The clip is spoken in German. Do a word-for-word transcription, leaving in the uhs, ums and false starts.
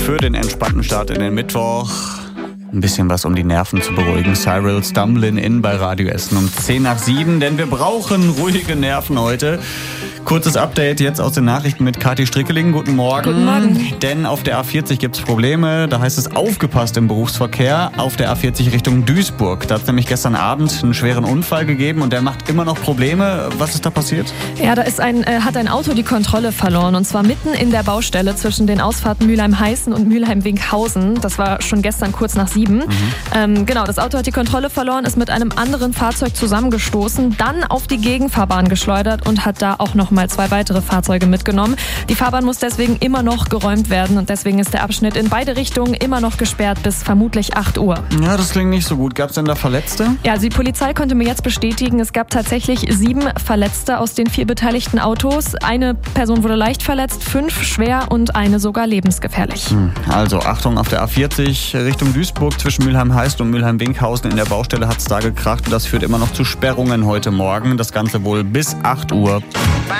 für den entspannten Start in den Mittwoch. Ein bisschen was, um die Nerven zu beruhigen. Cyril Stumblin' In bei Radio Essen um zehn nach sieben, denn wir brauchen ruhige Nerven heute. Kurzes Update jetzt aus den Nachrichten mit Kathi Strickeling. Guten Morgen. Guten Morgen. Denn auf der A vierzig gibt es Probleme. Da heißt es aufgepasst im Berufsverkehr auf der A vierzig Richtung Duisburg. Da hat es nämlich gestern Abend einen schweren Unfall gegeben und der macht immer noch Probleme. Was ist da passiert? Ja, da ist ein, äh, hat ein Auto die Kontrolle verloren und zwar mitten in der Baustelle zwischen den Ausfahrten Mülheim-Heißen und Mülheim-Winkhausen. Das war schon gestern kurz nach sieben. Mhm. Ähm, genau, das Auto hat die Kontrolle verloren, ist mit einem anderen Fahrzeug zusammengestoßen, dann auf die Gegenfahrbahn geschleudert und hat da auch noch mal zwei weitere Fahrzeuge mitgenommen. Die Fahrbahn muss deswegen immer noch geräumt werden und deswegen ist der Abschnitt in beide Richtungen immer noch gesperrt bis vermutlich acht Uhr. Ja, das klingt nicht so gut. Gab es denn da Verletzte? Ja, also die Polizei konnte mir jetzt bestätigen, es gab tatsächlich sieben Verletzte aus den vier beteiligten Autos. Eine Person wurde leicht verletzt, fünf schwer und eine sogar lebensgefährlich. Also Achtung auf der A vierzig Richtung Duisburg zwischen Mülheim-Heißen und Mülheim-Winkhausen. In der Baustelle hat es da gekracht und das führt immer noch zu Sperrungen heute Morgen. Das Ganze wohl bis acht Uhr.